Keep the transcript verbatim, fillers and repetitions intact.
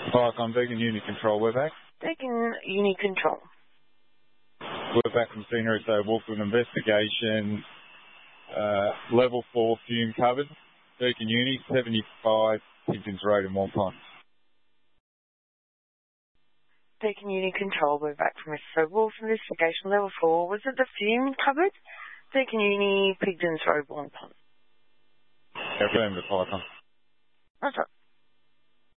Viacom, Beacon Uni Control, we're back. Beacon Uni Control. We're back from scenery, so Wolfwood investigation, uh, level four fume covered, Beacon Uni, seventy-five, Pigeons Road in Wampon. Beacon Uni Control, we're back from Mister Wolf investigation, level four. Was it the fume covered? Beacon Uni, Pigeons Road, Wampon. Yeah, remember the Viacom. That's it.